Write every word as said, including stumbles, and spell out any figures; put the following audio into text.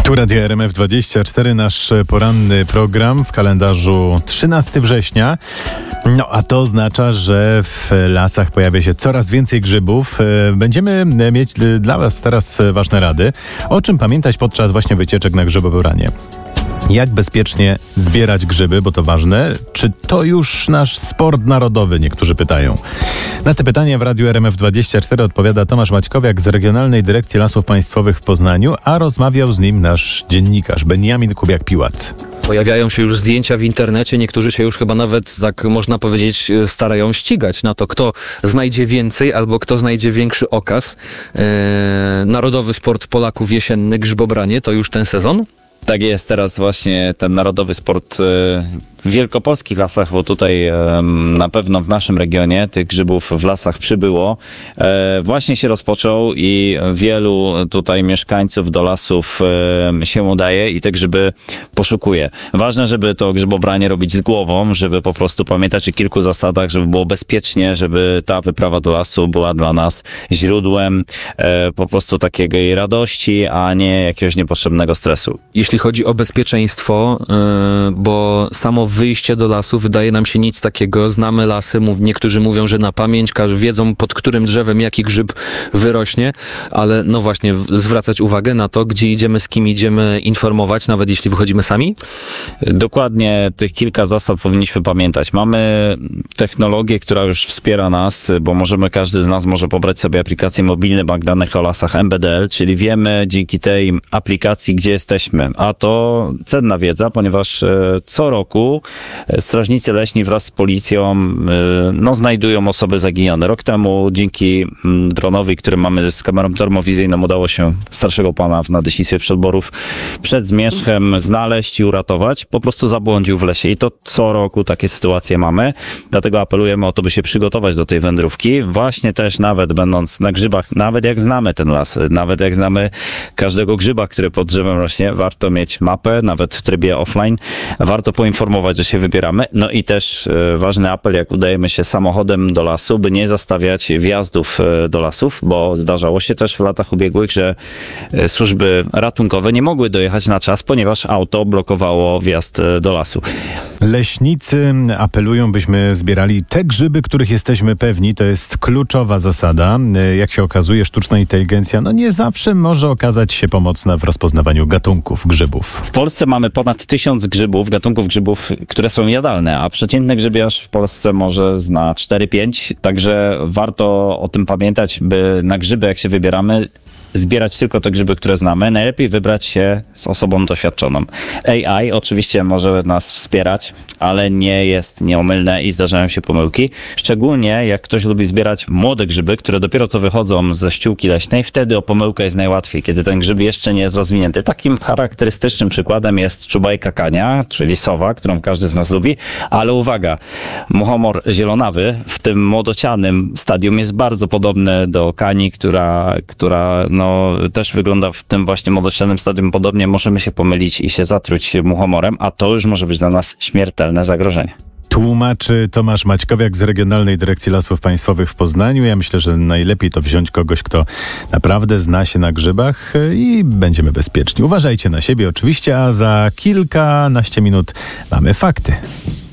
Tu Radio R M F dwadzieścia cztery, nasz poranny program w kalendarzu trzynastego września. No a to oznacza, że w lasach pojawia się coraz więcej grzybów. Będziemy mieć dla Was teraz ważne rady, o czym pamiętać podczas właśnie wycieczek na grzybobranie. Jak bezpiecznie zbierać grzyby, bo to ważne. Czy to już nasz sport narodowy? Niektórzy pytają. Na te pytania w Radiu R M F dwadzieścia cztery odpowiada Tomasz Maćkowiak z Regionalnej Dyrekcji Lasów Państwowych w Poznaniu, a rozmawiał z nim nasz dziennikarz Beniamin Kubiak-Piłat. Pojawiają się już zdjęcia w internecie, niektórzy się już chyba nawet, tak można powiedzieć, starają ścigać na to, kto znajdzie więcej albo kto znajdzie większy okaz. Eee, narodowy sport Polaków jesienny, grzybobranie, to już ten sezon? Tak jest, teraz właśnie ten narodowy sport w wielkopolskich lasach, bo tutaj na pewno w naszym regionie tych grzybów w lasach przybyło, właśnie się rozpoczął i wielu tutaj mieszkańców do lasów się udaje i te grzyby poszukuje. Ważne, żeby to grzybobranie robić z głową, żeby po prostu pamiętać o kilku zasadach, żeby było bezpiecznie, żeby ta wyprawa do lasu była dla nas źródłem po prostu takiej radości, a nie jakiegoś niepotrzebnego stresu. Jeśli chodzi o bezpieczeństwo, yy, bo samo wyjście do lasu wydaje nam się nic takiego. Znamy lasy, mów, niektórzy mówią, że na pamięć, każdy wiedzą pod którym drzewem jaki grzyb wyrośnie, ale no właśnie zwracać uwagę na to, gdzie idziemy, z kim idziemy, informować, nawet jeśli wychodzimy sami? Dokładnie tych kilka zasad powinniśmy pamiętać. Mamy technologię, która już wspiera nas, bo możemy, każdy z nas może pobrać sobie aplikację mobilny bank danych o lasach M B D L, czyli wiemy dzięki tej aplikacji, gdzie jesteśmy. A to cenna wiedza, ponieważ co roku strażnicy leśni wraz z policją no, znajdują osoby zaginione. Rok temu dzięki dronowi, który mamy z kamerą termowizyjną, udało się starszego pana w Nadleśnictwie Przedborów przed zmierzchem znaleźć i uratować. Po prostu zabłądził w lesie i to co roku takie sytuacje mamy. Dlatego apelujemy o to, by się przygotować do tej wędrówki. Właśnie też nawet będąc na grzybach, nawet jak znamy ten las, nawet jak znamy każdego grzyba, który pod drzewem rośnie, warto mieć mapę, nawet w trybie offline. Warto poinformować, że się wybieramy. No i też e, ważny apel, jak udajemy się samochodem do lasu, by nie zastawiać wjazdów e, do lasów, bo zdarzało się też w latach ubiegłych, że e, służby ratunkowe nie mogły dojechać na czas, ponieważ auto blokowało wjazd e, do lasu. Leśnicy apelują, byśmy zbierali te grzyby, których jesteśmy pewni. To jest kluczowa zasada. Jak się okazuje, sztuczna inteligencja no nie zawsze może okazać się pomocna w rozpoznawaniu gatunków grzybów. W Polsce mamy ponad tysiąc grzybów, gatunków grzybów, które są jadalne, a przeciętny grzybiarz w Polsce może zna cztery pięć, także warto o tym pamiętać, by na grzyby, jak się wybieramy, zbierać tylko te grzyby, które znamy. Najlepiej wybrać się z osobą doświadczoną. A I oczywiście może nas wspierać, ale nie jest nieomylne i zdarzają się pomyłki. Szczególnie jak ktoś lubi zbierać młode grzyby, które dopiero co wychodzą ze ściółki leśnej, wtedy o pomyłkę jest najłatwiej, kiedy ten grzyb jeszcze nie jest rozwinięty. Takim charakterystycznym przykładem jest czubajka kania, czyli sowa, którą każdy z nas lubi, ale uwaga, muchomor zielonawy w tym młodocianym stadium jest bardzo podobny do kani, która, która no, też wygląda w tym właśnie młodocianym stadium podobnie. Możemy się pomylić i się zatruć muchomorem, a to już może być dla nas śmiertelne zagrożenie. Tłumaczy Tomasz Maćkowiak z Regionalnej Dyrekcji Lasów Państwowych w Poznaniu. Ja myślę, że najlepiej to wziąć kogoś, kto naprawdę zna się na grzybach i będziemy bezpieczni. Uważajcie na siebie oczywiście, a za kilkanaście minut mamy fakty.